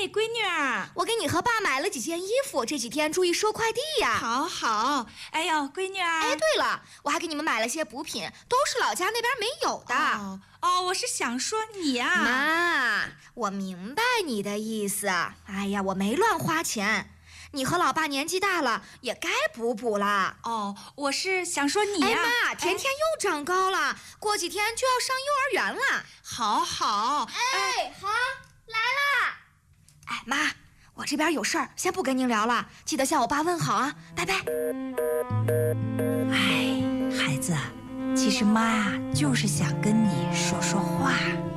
闺女儿， 我给你和爸买了几件衣服，这几天注意收快递呀。 好好。哎呦，闺女儿。 哎，对了，我还给你们买了些补品，都是老家那边没有的。 我是想说你啊。 妈，我明白你的意思。哎呀，我没乱花钱。你和老爸年纪大了，也该补了。 我是想说你呀。 哎妈，甜甜又长高了，过几天就要上幼儿园了。 好。 好，来啦。哎妈，我这边有事儿，先不跟您聊了，记得向我爸问好啊，拜拜。 哎，孩子，其实妈呀，就是想跟你说说话。